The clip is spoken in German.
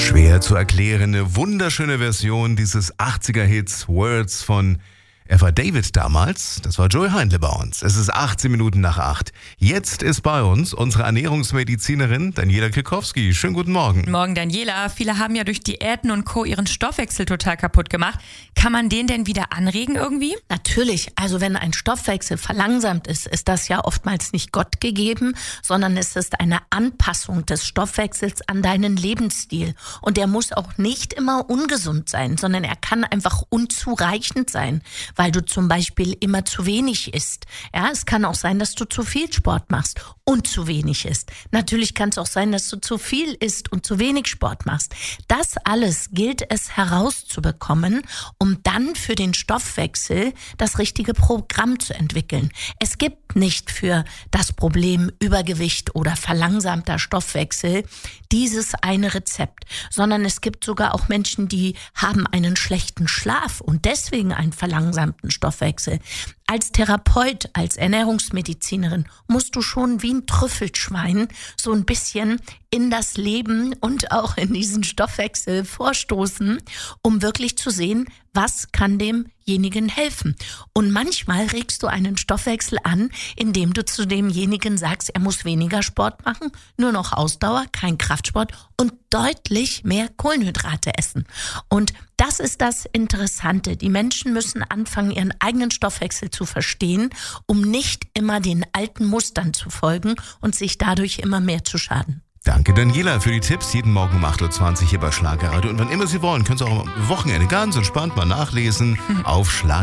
Schwer zu erklärende, wunderschöne Version dieses 80er-Hits Words von Eva David damals. Das war Joey Heindle bei uns. Es ist 18 Minuten nach 8. Jetzt ist bei uns unsere Ernährungsmedizinerin Daniela Klikowski. Schönen guten Morgen. Guten Morgen, Daniela. Viele haben ja durch Diäten und Co. ihren Stoffwechsel total kaputt gemacht. Kann man den denn wieder anregen irgendwie? Natürlich. Also wenn ein Stoffwechsel verlangsamt ist, ist das ja oftmals nicht Gott gegeben, sondern es ist eine Anpassung des Stoffwechsels an deinen Lebensstil. Und der muss auch nicht immer ungesund sein, sondern er kann einfach unzureichend sein, weil du zum Beispiel immer zu wenig isst. Ja, es kann auch sein, dass du zu viel Sport machst und zu wenig isst. Natürlich kann es auch sein, dass du zu viel isst und zu wenig Sport machst. Das alles gilt es herauszubekommen, um dann für den Stoffwechsel das richtige Programm zu entwickeln. Es gibt nicht für das Problem Übergewicht oder verlangsamter Stoffwechsel dieses eine Rezept, sondern es gibt sogar auch Menschen, die haben einen schlechten Schlaf und deswegen einen verlangsamten Stoffwechsel. Als Therapeut, als Ernährungsmedizinerin musst du schon wie ein Trüffelschwein so ein bisschen in das Leben und auch in diesen Stoffwechsel vorstoßen, um wirklich zu sehen, was kann demjenigen helfen. Und manchmal regst du einen Stoffwechsel an, indem du zu demjenigen sagst, er muss weniger Sport machen, nur noch Ausdauer, kein Kraftsport und deutlich mehr Kohlenhydrate essen. Und das ist das Interessante. Die Menschen müssen anfangen, ihren eigenen Stoffwechsel zu verstehen, um nicht immer den alten Mustern zu folgen und sich dadurch immer mehr zu schaden. Danke Daniela für die Tipps. Jeden Morgen um 8.20 Uhr hier bei Schlagerradio. Und wann immer Sie wollen, können Sie auch am Wochenende ganz entspannt mal nachlesen auf Schlager.